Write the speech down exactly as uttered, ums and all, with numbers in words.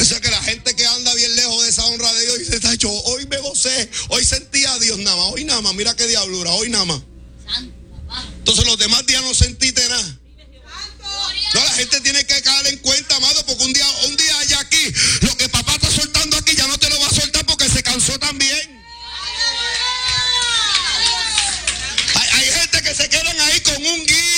O sea que la gente que anda bien lejos de esa honra de Dios dice, tacho, hoy me gocé, hoy sentí a Dios nada más, hoy nada más, mira qué diablura, hoy nada más. Entonces los demás días no sentiste nada. No, la gente tiene que caer en cuenta, amado, porque un día, un día